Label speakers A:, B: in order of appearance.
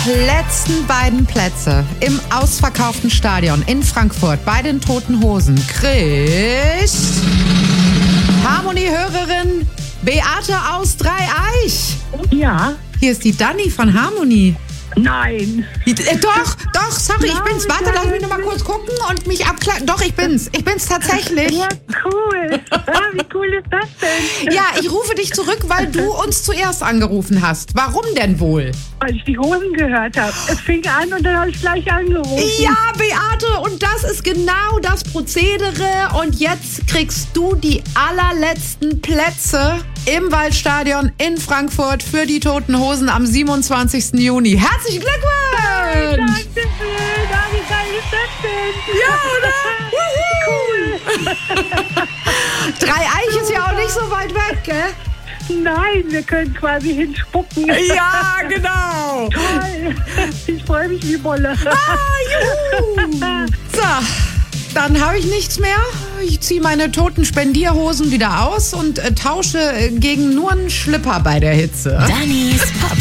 A: letzten beiden Plätze im ausverkauften Stadion in Frankfurt bei den Toten Hosen kriegt Harmonie-Hörerin Beate aus Dreieich.
B: Ja.
A: Hier ist die Dani von Harmonie.
B: Nein.
A: Doch, sorry, ich bin's. Warte, lass mich noch mal kurz gucken und mich abklären. Doch, ich bin's tatsächlich.
B: Ja, cool. Wie cool ist das denn?
A: Ja, ich rufe dich zurück, weil du uns zuerst angerufen hast. Warum denn wohl?
B: Weil ich die Hosen gehört habe. Es fing an und dann habe ich gleich angerufen.
A: Ja, Beate, und das ist genau das Prozedere. Und jetzt kriegst du die allerletzten Plätze im Waldstadion in Frankfurt für die Toten Hosen am 27. Juni. Herzlichen Glückwunsch!
B: Dankeschön. Wie geil ist das denn?
A: Ja, oder?
B: Cool.
A: Dreieich ist ja auch nicht so weit weg, gell?
B: Nein, wir können quasi hinspucken.
A: Ja, genau.
B: Toll. Ich freue mich wie Bolle.
A: Juhu. So, dann habe ich nichts mehr. Ich ziehe meine toten Spendierhosen wieder aus und tausche gegen nur einen Schlipper bei der Hitze.
C: Dannys Pop